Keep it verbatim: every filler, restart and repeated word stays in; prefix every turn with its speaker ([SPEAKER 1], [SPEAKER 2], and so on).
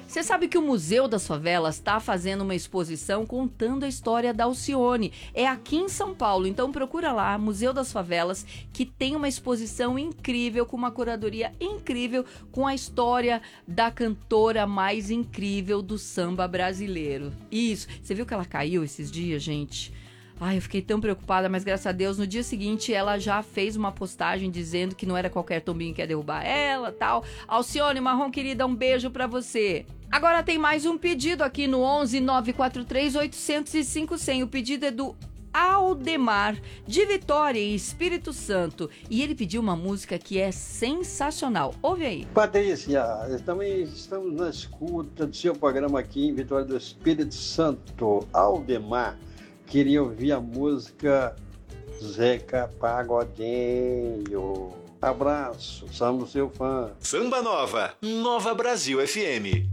[SPEAKER 1] Você sabe que o Museu das Favelas está fazendo uma exposição contando a história da Alcione. É aqui em São Paulo, então procura lá, Museu das Favelas, que tem uma exposição incrível, com uma curadoria incrível, com a história da cantora mais incrível do samba brasileiro. Isso, você viu que ela caiu esses dias, gente? Ai, eu fiquei tão preocupada, mas graças a Deus, no dia seguinte ela já fez uma postagem dizendo que não era qualquer tombinho que ia derrubar ela, tal. Alcione Marrom, querida, um beijo pra você. Agora tem mais um pedido aqui no onze nove quatro três oito zero zero cinco zero zero. O pedido é do Aldemar, de Vitória, em Espírito Santo. E ele pediu uma música que é sensacional. Ouve aí.
[SPEAKER 2] Patrícia, também estamos na escuta do seu programa aqui em Vitória do Espírito Santo. Aldemar queria ouvir a música Zeca Pagodinho. Abraço, somos seu fã.
[SPEAKER 3] Samba Nova, Nova Brasil F M.